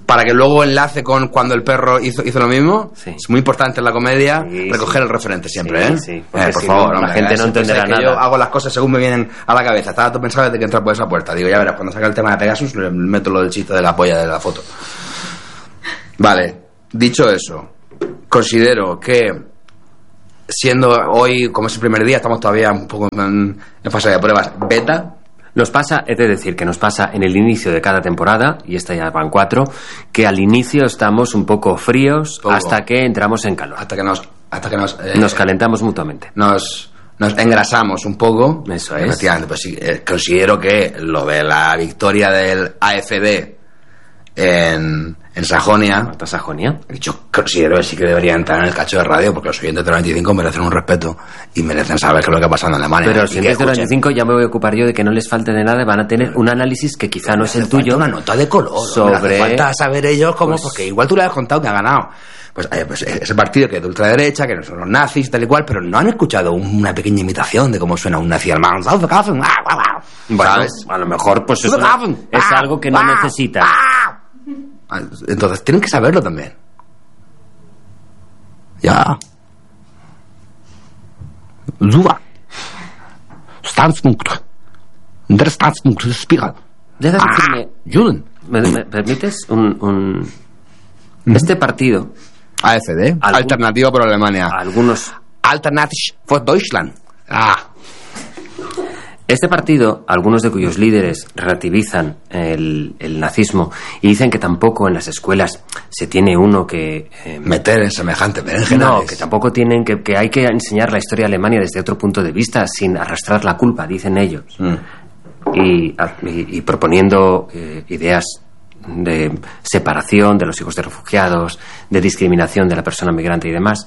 S1: para que luego enlace con cuando el perro hizo lo mismo.
S2: Sí.
S1: Es muy importante en la comedia recoger
S2: sí.
S1: el referente siempre,
S2: Sí,
S1: ¿eh?
S2: sí, porque
S1: Por
S2: si
S1: favor,
S2: no, la
S1: hombre,
S2: gente no entenderá
S1: que
S2: nada.
S1: Yo hago las cosas según me vienen a la cabeza. Estaba todo pensado desde que entra por esa puerta. Digo, ya verás, cuando saca el tema de Pegasus, le meto lo del chiste de la polla de la foto. Vale, dicho eso, considero que siendo hoy, como es el primer día, estamos todavía un poco en fase de pruebas beta.
S2: Nos pasa, he de decir que nos pasa en el inicio de cada temporada, y esta ya van 4, que al inicio estamos un poco fríos hasta que entramos en calor.
S1: Hasta que
S2: Nos calentamos mutuamente.
S1: Nos engrasamos un poco.
S2: Eso es.
S1: Efectivamente, pues sí, considero que lo de la victoria del AfD en Sajonia,
S2: Alta Sajonia.
S1: yo considero que sí que debería entrar en el cacho de radio, porque los oyentes de 95 merecen un respeto y merecen saber qué es lo que ha pasado en Alemania.
S2: Pero los
S1: Y que
S2: oyentes de
S1: escuchen.
S2: 95 ya me voy a ocupar yo de que no les falte de nada, van a tener un análisis que quizá no es el tuyo.
S1: Una nota de color.
S2: sobre...
S1: Hace falta saber ellos cómo,
S2: Pues-
S1: porque igual tú le has contado que ha ganado. Pues ese partido que es de ultraderecha, que no son los nazis, tal y cual, pero no han escuchado una pequeña imitación de cómo suena un nazi alemán.
S2: Bueno,
S1: ¿Sabes?
S2: a lo mejor pues es algo que no necesitan.
S1: Entonces tienen que saberlo también. Ja. Super. Standspunkt. Der Standspunkt ist Spiegel.
S2: Deja de decirme,
S1: Julen.
S2: ¿me permites este partido?
S1: AfD. Alternativa por Alemania.
S2: Algunos...
S1: Alternative for Deutschland.
S2: Este partido, algunos de cuyos líderes relativizan el nazismo y dicen que tampoco en las escuelas se tiene uno que...
S1: Meter en semejante berenjenales.
S2: No, que tampoco tienen que hay que enseñar la historia de Alemania desde otro punto de vista, sin arrastrar la culpa, dicen ellos. Y proponiendo ideas de separación de los hijos de refugiados, de discriminación de la persona migrante y demás.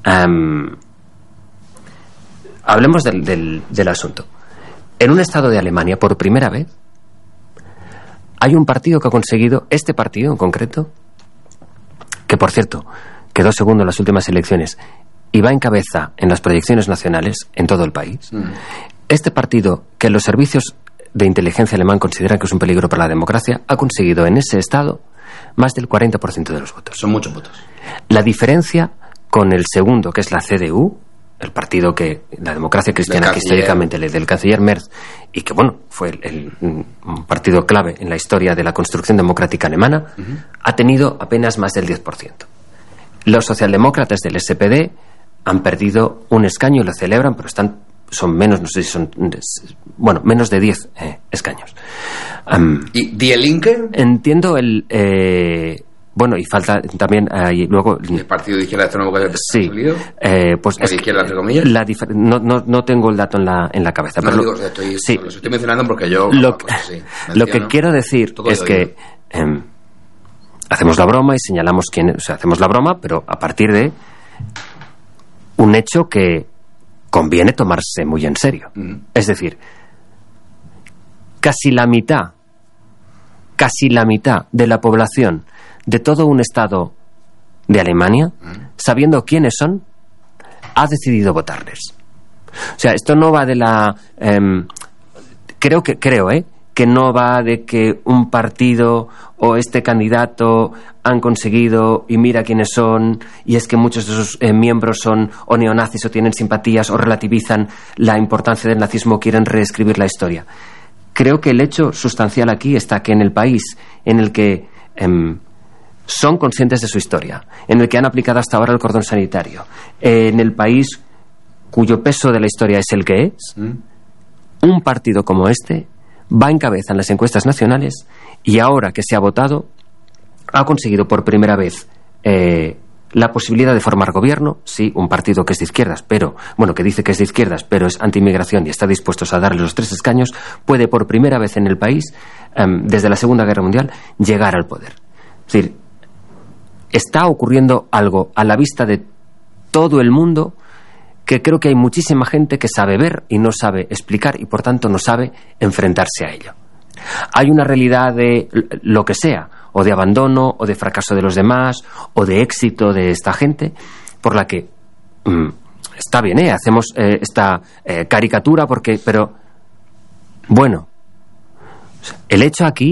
S2: Hablemos del asunto. En un estado de Alemania, por primera vez, hay un partido que ha conseguido, este partido en concreto, que por cierto quedó segundo en las últimas elecciones y va en cabeza en las proyecciones nacionales en todo el país. Este partido, que los servicios de inteligencia alemán consideran que es un peligro para la democracia, ha conseguido en ese estado más del 40% de los votos.
S1: Son muchos votos.
S2: La diferencia con el segundo, que es la CDU, el partido que la democracia cristiana que históricamente le del canciller Merz, y que bueno, fue un partido clave en la historia de la construcción democrática alemana, ha tenido apenas más del 10%. Los socialdemócratas del SPD han perdido un escaño y lo celebran, pero son menos, no sé si son, bueno, menos de 10 escaños.
S1: ¿Y Die Linke?
S2: Entiendo bueno, y falta también luego...
S1: ¿El partido de izquierda extremo que
S2: sí, pues
S1: de izquierda, entre comillas?
S2: No tengo el dato en la cabeza.
S1: No,
S2: pero
S1: digo,
S2: sí,
S1: los estoy mencionando porque yo...
S2: Lo que quiero decir es que hacemos la broma y señalamos quién... O sea, hacemos la broma, pero a partir de un hecho que conviene tomarse muy en serio. Es decir, casi la mitad de la población de todo un estado de Alemania, sabiendo quiénes son, ha decidido votarles. O sea, esto no va de la... creo que no va de que un partido o este candidato han conseguido y mira quiénes son, y es que muchos de sus miembros son o neonazis o tienen simpatías o relativizan la importancia del nazismo o quieren reescribir la historia. Creo que el hecho sustancial aquí está que en el país en el que son conscientes de su historia, en el que han aplicado hasta ahora el cordón sanitario, en el país cuyo peso de la historia es el que es, un partido como este va en cabeza en las encuestas nacionales y ahora que se ha votado ha conseguido por primera vez la posibilidad de formar gobierno. Sí, un partido que es de izquierdas, pero bueno, que dice que es de izquierdas, pero es anti-inmigración y está dispuesto a darle los 3 escaños, puede por primera vez en el país, desde la Segunda Guerra Mundial, llegar al poder. Es decir, está ocurriendo algo a la vista de todo el mundo que creo que hay muchísima gente que sabe ver y no sabe explicar y por tanto no sabe enfrentarse a ello. Hay una realidad de lo que sea, o de abandono, o de fracaso de los demás, o de éxito de esta gente, por la que está bien, hacemos esta caricatura pero bueno, el hecho aquí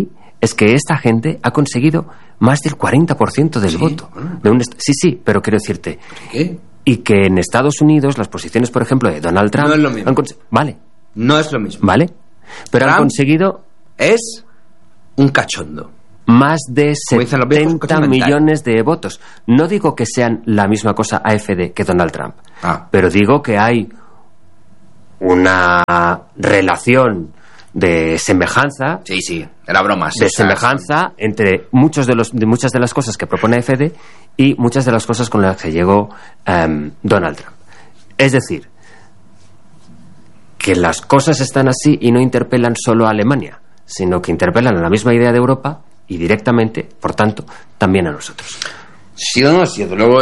S2: es que esta gente ha conseguido más del 40% del voto. Sí, pero quiero decirte...
S1: ¿Qué?
S2: Y que en Estados Unidos las posiciones, por ejemplo, de Donald Trump...
S1: No es lo mismo.
S2: Vale.
S1: No es lo mismo.
S2: Vale. Pero han conseguido...
S1: Es un cachondo.
S2: Más de
S1: Como dicen los viejos,
S2: 70 millones de votos. No digo que sean la misma cosa AfD que Donald Trump. Pero digo que hay una relación de semejanza.
S1: Sí, era broma.
S2: De semejanza entre muchas de las cosas que propone AfD y muchas de las cosas con las que llegó Donald Trump. Es decir, que las cosas están así y no interpelan solo a Alemania, sino que interpelan a la misma idea de Europa y directamente, por tanto, también a nosotros.
S1: Sí o no, sí. Luego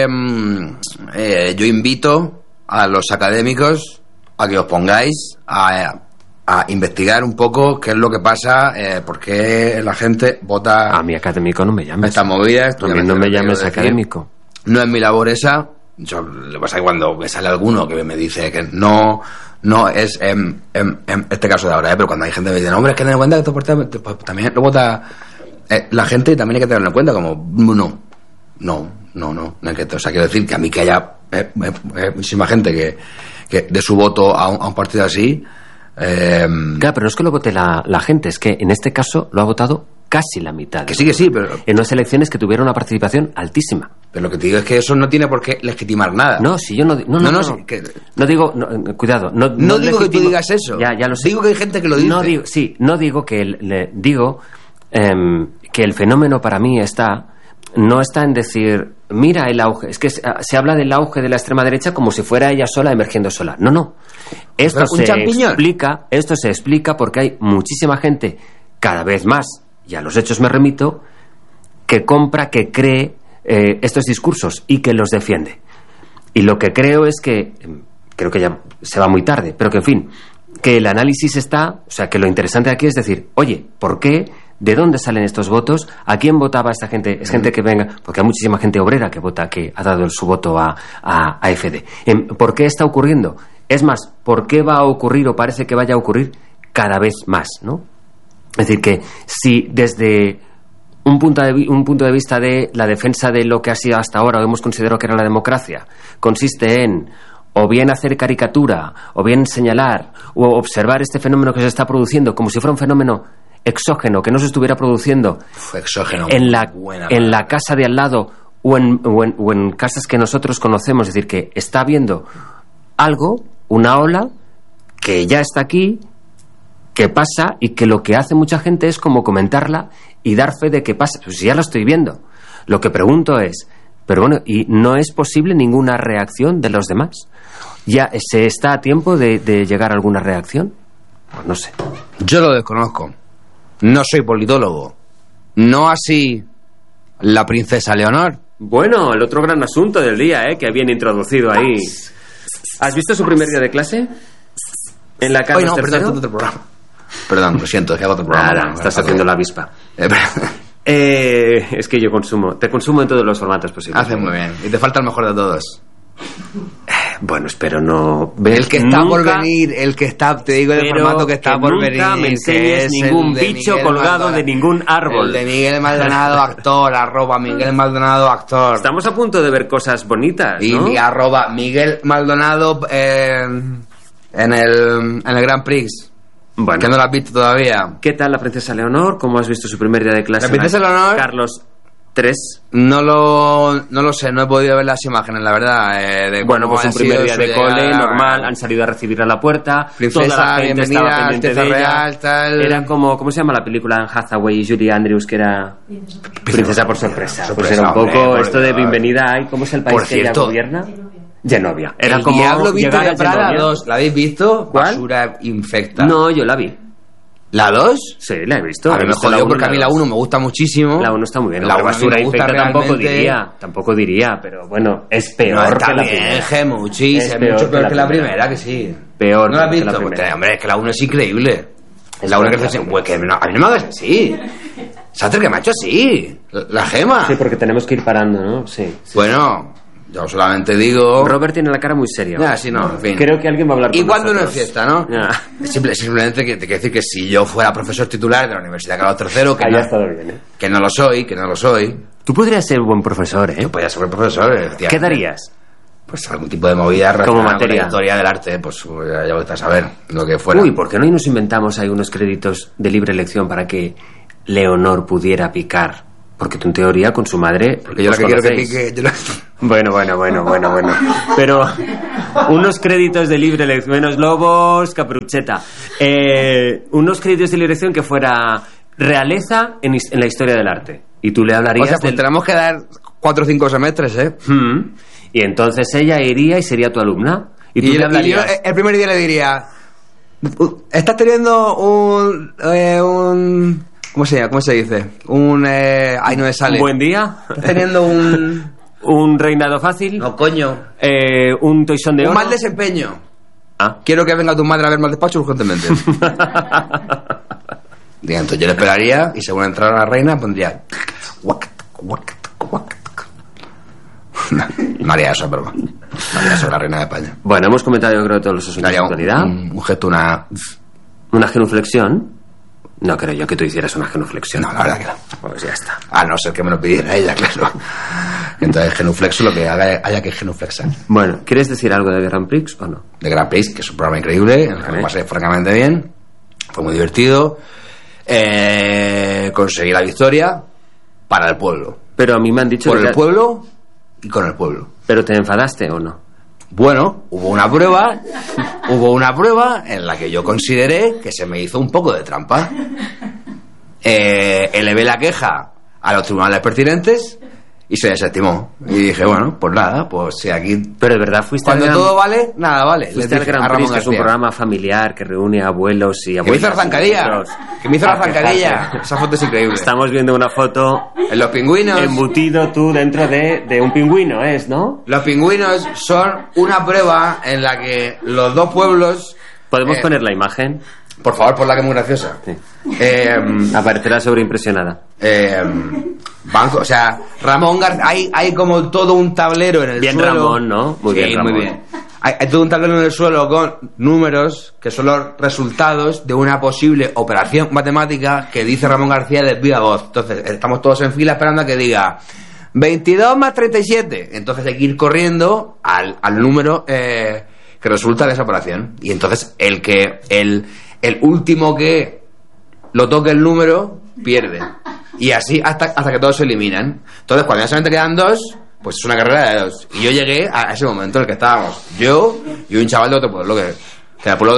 S1: yo invito a los académicos a que os pongáis a investigar un poco qué es lo que pasa, por qué la gente vota.
S2: A mí académico no me llames.
S1: Estas movidas.
S2: No me llames académico.
S1: No es mi labor esa. Yo, lo que pasa es que cuando me sale alguno que me dice que no es en este caso de ahora, pero cuando hay gente que me dice, no, hombre, es que ten en cuenta que esto pues, también lo vota la gente, también hay que tenerlo en cuenta, como no es que, o sea, quiero decir que a mí que haya muchísima gente que de su voto a un partido así.
S2: Claro, pero no es que lo vote la gente, es que en este caso lo ha votado casi la mitad.
S1: Que sí, pero...
S2: En unas elecciones que tuvieron una participación altísima.
S1: Pero lo que te digo es que eso no tiene por qué legitimar nada.
S2: No, si yo no... No digo... cuidado. No
S1: digo que tú digas eso.
S2: Ya lo sé.
S1: Digo que hay gente que lo dice.
S2: No digo que... digo que el fenómeno para mí no está en decir, mira el auge. Es que se habla del auge de la extrema derecha como si fuera ella sola emergiendo sola. No. Esto se explica porque hay muchísima gente, cada vez más, y a los hechos me remito, que compra, que cree estos discursos y que los defiende. Y lo que creo es que, creo que ya se va muy tarde, pero que en fin, que el análisis o sea, que lo interesante aquí es decir, oye, ¿por qué? ¿De dónde salen estos votos? ¿A quién votaba esta gente? Es gente que venga, porque hay muchísima gente obrera que ha dado su voto a AfD. ¿Por qué está ocurriendo? Es más, ¿por qué va a ocurrir o parece que vaya a ocurrir cada vez más, ¿no? Es decir, que si desde un punto de vista de la defensa de lo que ha sido hasta ahora o hemos considerado que era la democracia, consiste en o bien hacer caricatura, o bien señalar o observar este fenómeno que se está produciendo como si fuera un fenómeno exógeno, que no se estuviera produciendo en la casa de al lado o en casas que nosotros conocemos, es decir, que está habiendo algo, una ola que ya está aquí, que pasa y que lo que hace mucha gente es como comentarla y dar fe de que pasa. Pues ya lo estoy viendo. Lo que pregunto es, pero bueno, ¿y no es posible ninguna reacción de los demás? ¿Ya se está a tiempo de llegar a alguna reacción? Pues no sé.
S1: Yo lo desconozco. No soy politólogo. No así la princesa Leonor.
S2: Bueno, el otro gran asunto del día, que habían introducido ahí. ¿Has visto su primer día de clase? En la Carlos III.
S1: Perdón, otro programa. Perdón, lo siento, es que hago otro programa.
S2: Nada, estás haciendo la avispa. Es que yo te consumo en todos los formatos posibles.
S1: Hace muy bien. Y te falta el mejor de todos.
S2: Bueno, espero no...
S1: El que está por venir, te digo el formato que está por venir.
S2: Nunca me enseñes ningún bicho colgado de ningún árbol.
S1: El de Miguel Maldonado actor, @Miguel Maldonado actor.
S2: Estamos a punto de ver cosas bonitas, ¿no?
S1: Y @Miguel Maldonado en el Grand Prix.
S2: Bueno.
S1: Que no lo has visto todavía.
S2: ¿Qué tal la princesa Leonor? ¿Cómo has visto su primer día de clase?
S1: La princesa Leonor...
S2: Carlos III.
S1: No lo sé, no he podido ver las imágenes, la verdad.
S2: Bueno, pues un primer día de cole, normal, han salido a recibirla a la puerta.
S1: Princesa,
S2: toda la gente estaba pendiente de ella.
S1: Real, tal.
S2: Era como, ¿cómo se llama la película en Hathaway y Julie Andrews, que era Princesa por sorpresa? Pues era un poco esto de bienvenida ahí. ¿Cómo es el país que ella gobierna? Genovia. Era
S1: el
S2: como
S1: Diablo Viste de Prada
S2: 2.
S1: ¿La habéis visto?
S2: ¿Cuál?
S1: Basura infecta.
S2: No, yo la vi.
S1: ¿La 2?
S2: Sí, la he visto.
S1: A mí me jodió porque a mí la 1 me gusta muchísimo.
S2: La 1 está muy bien.
S1: La 1
S2: basura
S1: infecta
S2: tampoco diría, pero bueno, es peor que la primera.
S1: Es mucho peor que la primera, que sí.
S2: Peor.
S1: ¿No la has visto? Pues, hombre, es que la 1 es increíble. Es la 1 que hace así. Pues que a mí no me hagas así. Sater, que me ha hecho así. La Gema.
S2: Sí, porque tenemos que ir parando, ¿no? Sí.
S1: Bueno, Yo solamente digo...
S2: Robert tiene la cara muy seria.
S1: Ya, sí, no, en fin.
S2: Creo que alguien va a hablar con
S1: Igual no es
S2: nosotros.
S1: fiesta, ¿no?
S2: Ya.
S1: Simplemente que te quiero decir que si yo fuera profesor titular de la Universidad Carlos III, que,
S2: Ahí
S1: no,
S2: ha estado bien, ¿eh?
S1: que no lo soy,
S2: Tú podrías ser buen profesor, ¿eh?
S1: yo podría ser profesor.
S2: ¿Qué darías?
S1: Pues algún tipo de movida relacionada con
S2: materia.
S1: la historia del arte, pues ya voy a saber lo que fuera.
S2: Uy, ¿por qué no nos inventamos ahí unos créditos de libre elección para que Leonor pudiera picar? Porque tú en teoría con su madre...
S1: Porque yo
S2: os
S1: lo que quiero que
S2: conocéis.
S1: pique...
S2: Bueno. Pero unos créditos de libre elección, menos Lobos, Caprucheta. Unos créditos de libre elección que fuera realeza en la historia del arte. Y tú le hablarías
S1: O sea, pues tenemos que dar 4 o 5 semestres, ¿eh?
S2: Y entonces ella iría y sería tu alumna. Y tú le
S1: yo
S2: hablarías...
S1: el primer día le diría... ¿Estás teniendo un ¿cómo se dice? Ay, no me sale.
S2: ¿Un buen día?
S1: ¿Estás teniendo un...
S2: ¿Un reinado fácil?
S1: No, coño.
S2: ¿Un toisón de oro?
S1: Un mal desempeño.
S2: Ah.
S1: Quiero que venga tu madre a verme al despacho urgentemente. Diga, entonces yo le esperaría y según entrara la reina pondría... María eso, pero María eso, la reina de España.
S2: Bueno, hemos comentado yo creo todos los asuntos de
S1: Daría
S2: actualidad.
S1: un gesto, una...
S2: ¿Una genuflexión? No creo yo que tú hicieras una genuflexión.
S1: No, la verdad que no.
S2: Pues ya está.
S1: A no ser que me lo pidiera ella, claro. Entonces genuflexo lo que haya que genuflexar.
S2: Bueno, ¿quieres decir algo de Grand Prix o no?
S1: De Grand Prix, que es un programa increíble, en el que lo pasé francamente bien. Fue muy divertido. Conseguí la victoria para el pueblo.
S2: Pero a mí me han dicho...
S1: Por
S2: que
S1: el pueblo y con el pueblo.
S2: ¿Pero te enfadaste o no?
S1: Bueno, hubo una prueba en la que yo consideré que se me hizo un poco de trampa. Elevé la queja a los tribunales pertinentes y se desestimó. Y dije, bueno, pues nada, pues si aquí...
S2: Pero de verdad fuiste
S1: Cuando
S2: al
S1: todo vale, nada vale.
S2: Fuiste al Grand Prix, que es un programa familiar que reúne a abuelos y
S1: Que me
S2: abuelas.
S1: hizo la zancadilla. Que me hizo la zancadilla. Esa foto es increíble.
S2: Estamos viendo una foto...
S1: En los pingüinos.
S2: Embutido tú dentro de un pingüino, ¿no?
S1: Los pingüinos son una prueba en la que los dos pueblos...
S2: ¿Podemos poner la imagen?
S1: Por favor, ponla, que es muy graciosa.
S2: Sí. Aparecerá sobreimpresionada.
S1: Banco, o sea, Ramón García, hay como todo un tablero en el
S2: Bien
S1: suelo.
S2: Ramón, ¿no? Muy
S1: Sí,
S2: bien, Ramón.
S1: muy bien. Hay todo un tablero en el suelo con números que son los resultados de una posible operación matemática que dice Ramón García de viva voz. Entonces, estamos todos en fila esperando a que diga 22 más 37. Entonces hay que ir corriendo al número que resulta de esa operación. Y entonces el último que lo toque el número pierde. Y así hasta que todos se eliminan. Entonces, cuando ya solamente quedan 2, pues es una carrera de 2. Y yo llegué a ese momento en el que estábamos yo y un chaval de otro pueblo, que era el pueblo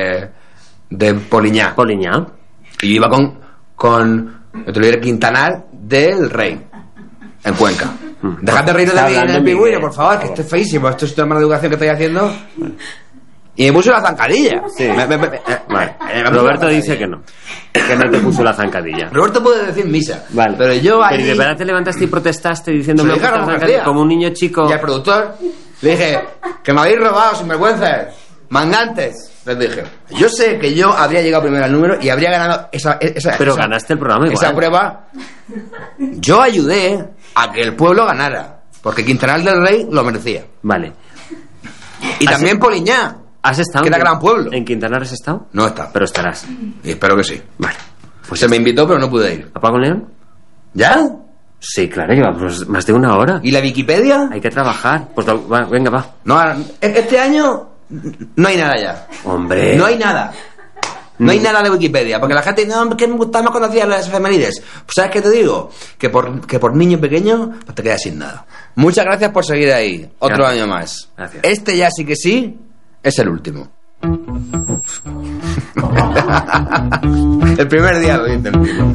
S1: de Poliñá.
S2: Poliñá.
S1: Y yo iba con yo te lo diré, Quintanar del Rey, en Cuenca. Dejad de reír de mí en el pingüino, por favor, que esto es feísimo. Esto es una mala educación que estáis haciendo. Y me puso la zancadilla.
S2: Sí. Vale. Roberto dice que no te puso la zancadilla.
S1: Roberto puede decir misa.
S2: Vale.
S1: Pero yo ahí...
S2: Pero de verdad te levantaste y protestaste diciendo
S1: Se lo
S2: me
S1: dije a
S2: gusta la
S1: Ramón
S2: zancadilla,
S1: García.
S2: como un niño chico.
S1: Y al productor le dije, que me habéis robado, sinvergüenzas, mangantes. Les dije, yo sé que yo habría llegado primero al número y habría ganado
S2: Pero ganaste el programa igual.
S1: esa prueba. Yo ayudé a que el pueblo ganara, porque Quintanar del Rey lo merecía.
S2: Vale.
S1: Y también Poliñá,
S2: ¿Has estado?
S1: que era gran pueblo.
S2: ¿En Quintanar has estado?
S1: No está,
S2: Pero estarás.
S1: y espero que sí.
S2: Vale.
S1: Pues se me invitó, pero no pude ir.
S2: ¿Apago León?
S1: ¿Ya?
S2: Sí, claro, llevamos más de una hora.
S1: ¿Y la Wikipedia?
S2: Hay que trabajar. Pues venga, va.
S1: No, este año no hay nada ya.
S2: Hombre.
S1: No hay nada. No hay nada de Wikipedia, porque la gente dice, no, que me gustaba más cuando hacías las efemérides. Pues ¿sabes qué te digo? Que por niño pequeño pues te quedas sin nada. Muchas gracias por seguir ahí. Otro
S2: Gracias.
S1: año más.
S2: Gracias.
S1: Este ya sí que sí es el último. El primer día lo dicen.